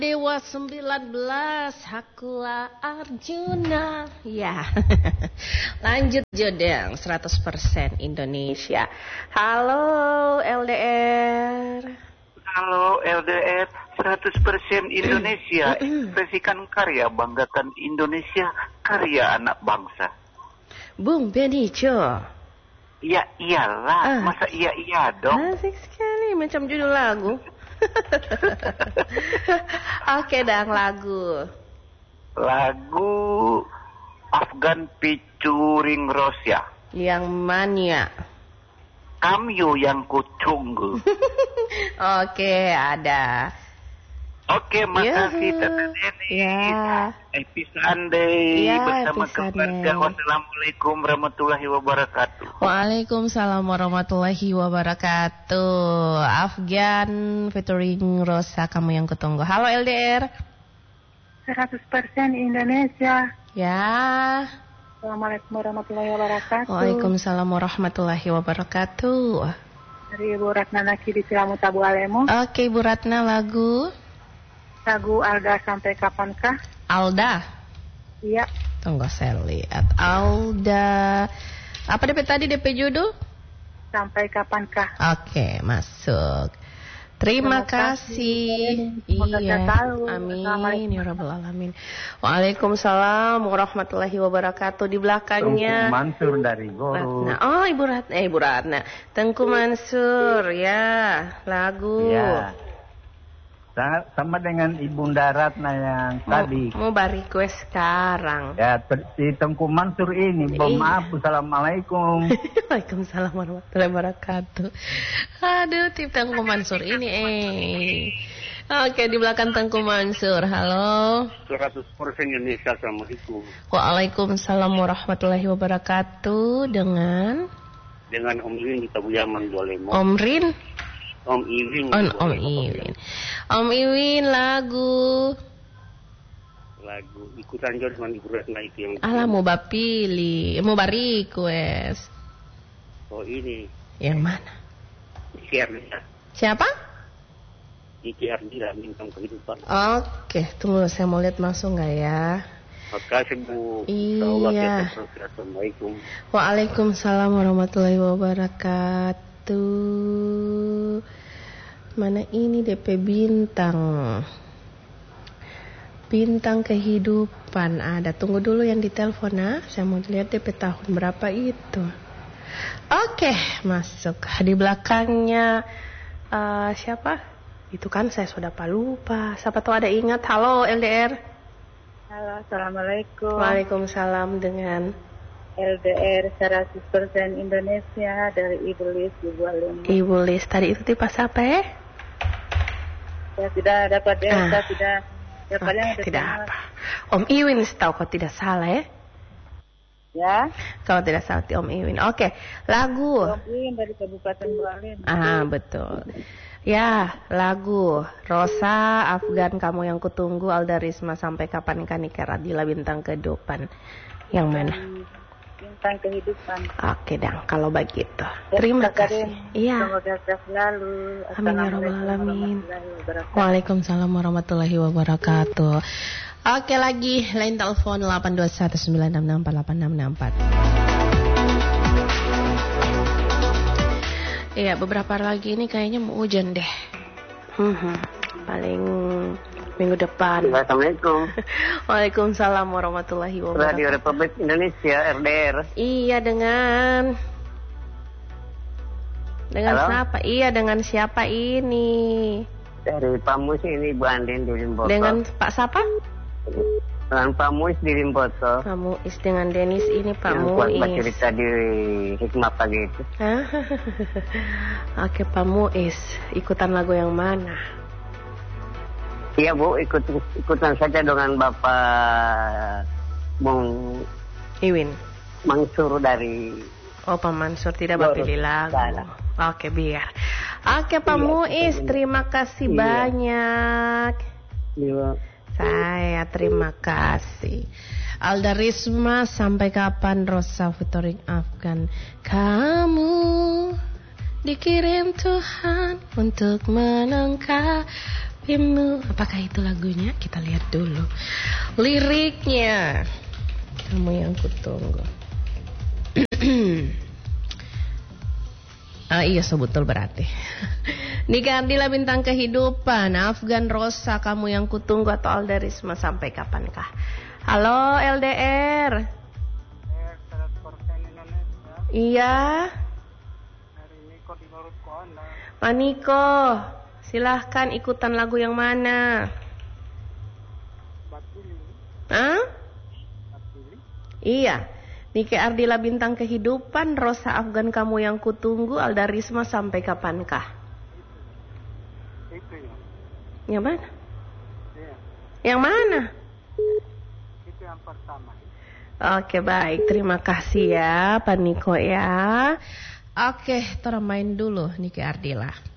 Dewa 19, Hakula Arjuna. Ya. Lanjut Jodeng, 100% Indonesia. Halo LDR. Halo LDR, 100% Indonesia. Ekspresikan karya, banggakan Indonesia, karya anak bangsa. Bung Benicio. Ya iyalah, masa iya dong. Asik sekali, macam judul lagu. Oke, dang lagu. Lagu Afgan featuring Rosya. Yang mania. Kamu yang kutunggu. Oke, ada. Oke, makasih Tante Denis. Ya. Episande Ya, bersama Episande. keluarga. Wassalamualaikum warahmatullahi wabarakatuh. Waalaikumsalam warahmatullahi wabarakatuh. Afgan featuring Rosa, kamu yang kutunggu. Halo LDR. 100% Indonesia. Ya. Assalamualaikum warahmatullahi wabarakatuh. Waalaikumsalam warahmatullahi wabarakatuh. Dari Ibu Ratna Naki di Cilamu Tabu Alemu. Oke, Ibu Ratna, lagu Lagu Alda Sampai Kapankah? Alda. Iya. Tunggu saya lihat. Alda. Apa DP tadi, DP judul? Sampai Kapankah? Oke, masuk. Terima kasih. Semoga Iya. sehat selalu. Amin ya rabbal alamin. Waalaikumsalam warahmatullahi wabarakatuh. Di belakangnya Tengku Mansur dari Goro. Ratna. Oh, Ibu Ratna. Tengku Mansur, ya. Lagu. Ya. Sama dengan Ibunda Ratna yang tadi. Mau bari kue sekarang. Ya, si Tengku Mansur ini. Maaf, assalamualaikum. Waalaikumsalam warahmatullahi wabarakatuh. Aduh, tip Tengku Mansur ini. Oke, di belakang Tengku Mansur. Halo. 100% Indonesia, assalamualaikum. Waalaikumsalam warahmatullahi wabarakatuh. Dengan Om Iwin di Tabu Yaman Dolemo. Om Rin. Om Iwin. Om Iwin. Om Iwin, lagu. Lagu ikutan juga dengan Ibu Ratna itu yang. Alah, mau bapili, mau bari request. Oh ini. Yang mana? Iki Ardila. Siapa? Iki Ardila, bintang kehidupan. Oke, tunggu, saya mau lihat masuk nggak ya? Makasih Bu. Iya. Assalamualaikum. Waalaikumsalam warahmatullahi wabarakatuh. Mana ini DP bintang? Bintang kehidupan ada. Tunggu dulu yang ditelepon, saya mau lihat DP tahun berapa itu. Oke, masuk. Di belakangnya siapa? Itu kan saya sudah lupa. Siapa tahu ada ingat. Halo LDR. Halo, Assalamualaikum. Waalaikumsalam, dengan LDR 100% Indonesia dari Ibu Lis di Alemu. Ibu Lis. Tadi itu tipe apa ya? Saya tidak dapat saya tidak dapatnya. Tidak apa. Om Iwin setahu kau tidak salah ya? Ya. Kalau tidak salah Om Iwin. Oke, lagu. Om Iwin dari Kabupaten Bualem. Betul. Ya, lagu Rosa, Afgan, kamu yang kutunggu, Alda Risma, sampai kapan kan nikah Radila, bintang kehidupan. Yang mana? Bintang kehidupan. Oke, dang, kalau begitu. Terima kasih. Iya. Semoga sehat selalu. Amin ya rabbal alamin. Assalamualaikum. Waalaikumsalam warahmatullahi wabarakatuh. Oke, lagi lain telepon 82196648664. Iya, beberapa lagi ini kayaknya mau hujan deh. Paling minggu depan. Assalamualaikum. Waalaikumsalam warahmatullahi wabarakatuh. Radio Republik Indonesia RDR. Iya, dengan Halo? siapa? Iya, dengan siapa ini? Dari Pak Mus ini Bu Andin di Limboto. Dengan Pak siapa? Dengan Pak Mus di Limboto. Pak Muiz, dengan Denis ini Pak yang buat Muiz. cerita di Hikmah pagi itu. Oke, Pak Muiz, ikutan lagu yang mana? Iya Bu, ikutan saja dengan Bapak Bung Iwin. Mansur dari. Oh, Pak Mansur tidak pilih lagu. Oke, biar. Oke, Pak Muiz, terima kasih banyak. Iya. Saya terima kasih. Alda Risma, sampai kapan? Rosa featuring Afgan. Kamu dikirim Tuhan untuk melangkah Rindu. Apakah itu lagunya? Kita lihat dulu liriknya. Kamu yang kutunggu. Iya betul berarti. Nika Ardila Bintang Kehidupan, Afgan Rosa Kamu Yang Kutunggu, atau Alda Risma Sampai Kapankah. Halo LDR. Iya. Pak Niko, silahkan ikutan lagu yang mana? Hah? Iya. Nike Ardila Bintang Kehidupan, Rosa Afgan Kamu Yang Kutunggu, Alda Risma Sampai Kapankah. Itu ya. Yang mana? Iya. Yang mana? Itu yang pertama. Oke, baik, terima kasih ya Pak Niko ya. Oke, kita main dulu Nike Ardila.